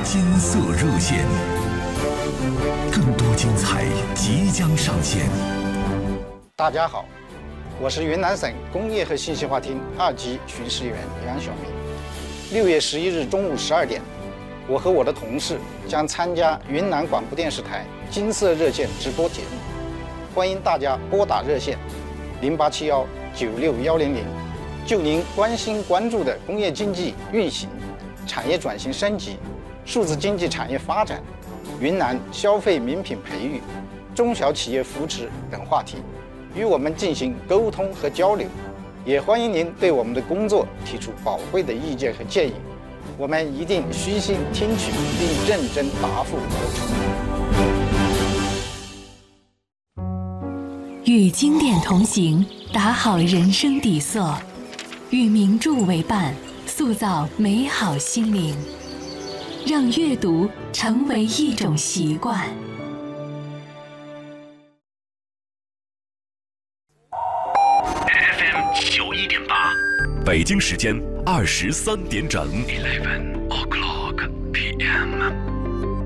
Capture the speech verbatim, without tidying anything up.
金色热线，更多精彩即将上线。 大家好，我是云南省工业和信息化厅二级巡视员杨晓明。六月十一日中午十二点，我和我的同事将参加云南广播电视台金色热线直播节目，欢迎大家拨打热线零八七幺九六幺零零，就您关心关注的工业经济运行、产业转型升级、数字经济产业发展、云南消费名品培育、中小企业扶持等话题，与我们进行沟通和交流。也欢迎您对我们的工作提出宝贵的意见和建议，我们一定虚心听取并认真答复播出。与经典同行，打好人生底色；与名著为伴，塑造美好心灵。让阅读成为一种习惯。 九一点八，北京时间二十三点整。Eleven o'clock p m